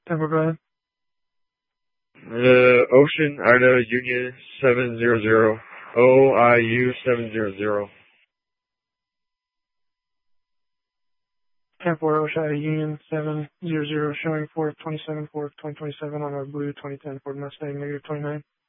10-4, go ahead. Ocean Ida Union 700, OIU 700. 10-4, Ocean Union 700, showing 427 on our blue 2010 Ford Mustang, -29.